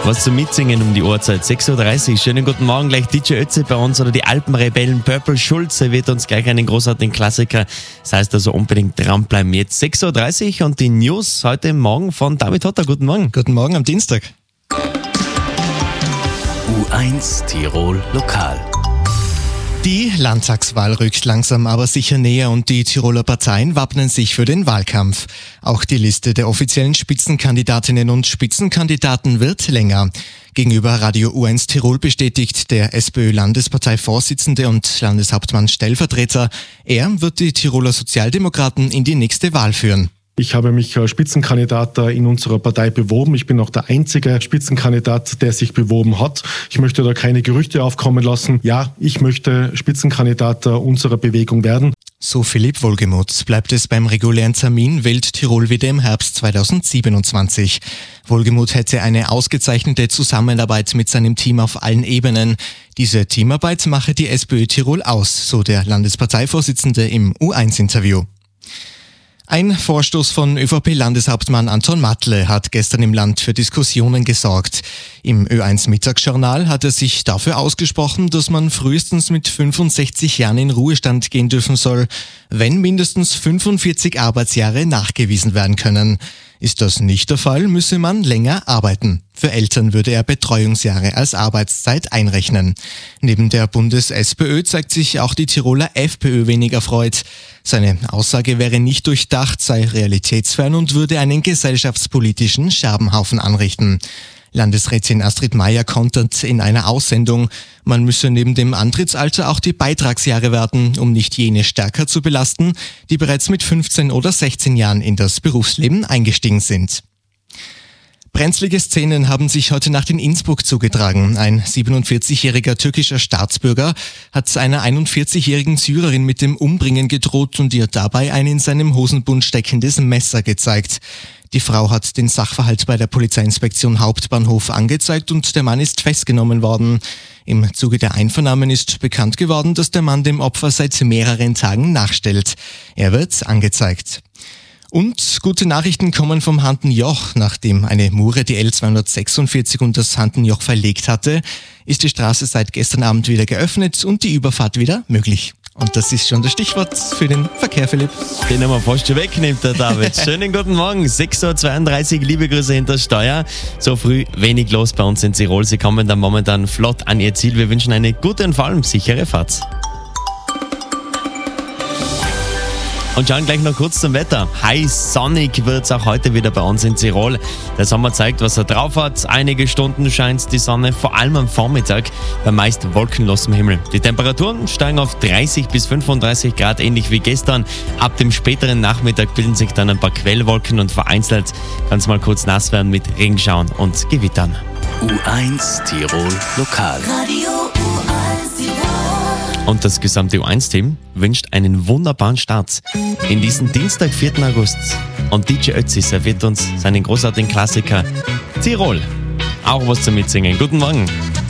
Was zum Mitsingen um die Uhrzeit, 6.30 Uhr. Schönen guten Morgen, gleich DJ Ötzi bei uns oder die Alpenrebellen Purple Schulze wird uns gleich einen großartigen Klassiker. Das heißt also unbedingt dranbleiben. Jetzt 6.30 Uhr und die News heute Morgen von David Hotter. Guten Morgen. Guten Morgen am Dienstag. U1 Tirol Lokal. Die Landtagswahl rückt langsam aber sicher näher und die Tiroler Parteien wappnen sich für den Wahlkampf. Auch die Liste der offiziellen Spitzenkandidatinnen und Spitzenkandidaten wird länger. Gegenüber Radio U1 Tirol bestätigt der SPÖ-Landesparteivorsitzende und Landeshauptmann Stellvertreter, er wird die Tiroler Sozialdemokraten in die nächste Wahl führen. Ich habe mich als Spitzenkandidat in unserer Partei beworben. Ich bin auch der einzige Spitzenkandidat, der sich beworben hat. Ich möchte da keine Gerüchte aufkommen lassen. Ja, ich möchte Spitzenkandidat unserer Bewegung werden. So Philipp Wohlgemuth. Bleibt es beim regulären Termin, wählt Tirol wieder im Herbst 2027. Wohlgemuth hätte eine ausgezeichnete Zusammenarbeit mit seinem Team auf allen Ebenen. Diese Teamarbeit mache die SPÖ Tirol aus, so der Landesparteivorsitzende im U1-Interview. Ein Vorstoß von ÖVP-Landeshauptmann Anton Matle hat gestern im Land für Diskussionen gesorgt. Im Ö1-Mittagsjournal hat er sich dafür ausgesprochen, dass man frühestens mit 65 Jahren in Ruhestand gehen dürfen soll, wenn mindestens 45 Arbeitsjahre nachgewiesen werden können. Ist das nicht der Fall, müsse man länger arbeiten. Für Eltern würde er Betreuungsjahre als Arbeitszeit einrechnen. Neben der Bundes-SPÖ zeigt sich auch die Tiroler FPÖ wenig erfreut. Seine Aussage wäre nicht durchdacht, sei realitätsfern und würde einen gesellschaftspolitischen Scherbenhaufen anrichten. Landesrätin Astrid Maier kontert in einer Aussendung, man müsse neben dem Antrittsalter auch die Beitragsjahre werten, um nicht jene stärker zu belasten, die bereits mit 15 oder 16 Jahren in das Berufsleben eingestiegen sind. Brenzlige Szenen haben sich heute Nacht in Innsbruck zugetragen. Ein 47-jähriger türkischer Staatsbürger hat einer 41-jährigen Syrerin mit dem Umbringen gedroht und ihr dabei ein in seinem Hosenbund steckendes Messer gezeigt. Die Frau hat den Sachverhalt bei der Polizeiinspektion Hauptbahnhof angezeigt und der Mann ist festgenommen worden. Im Zuge der Einvernahmen ist bekannt geworden, dass der Mann dem Opfer seit mehreren Tagen nachstellt. Er wird angezeigt. Und gute Nachrichten kommen vom Handenjoch. Nachdem eine Mure die L246 und das Handenjoch verlegt hatte, ist die Straße seit gestern Abend wieder geöffnet und die Überfahrt wieder möglich. Und das ist schon das Stichwort für den Verkehr, Philipp. Den haben wir fast schon wegnimmt, der David. Schönen guten Morgen, 6.32 Uhr, liebe Grüße hinter Steuer. So früh wenig los bei uns in Tirol. Sie kommen dann momentan flott an ihr Ziel. Wir wünschen eine gute und vor allem sichere Fahrt. Und schauen gleich noch kurz zum Wetter. Heiß, sonnig wird es auch heute wieder bei uns in Tirol. Der Sommer zeigt, was er drauf hat. Einige Stunden scheint die Sonne, vor allem am Vormittag, bei meist wolkenlosem Himmel. Die Temperaturen steigen auf 30 bis 35 Grad, ähnlich wie gestern. Ab dem späteren Nachmittag bilden sich dann ein paar Quellwolken und vereinzelt kann es mal kurz nass werden mit Regenschauern und Gewittern. U1 Tirol Lokal. Radio U1 Tirol. Und das gesamte U1-Team wünscht einen wunderbaren Start in diesen Dienstag, 4. August. Und DJ Ötzi serviert uns seinen großartigen Klassiker Tirol. Auch was zum Mitsingen. Guten Morgen.